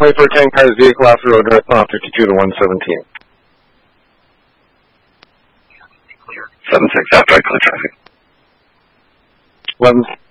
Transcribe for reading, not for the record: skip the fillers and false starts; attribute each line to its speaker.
Speaker 1: Wait for a 10 cars vehicle off the road northbound 52 to 117.
Speaker 2: 7-6 after I clear traffic.
Speaker 1: 11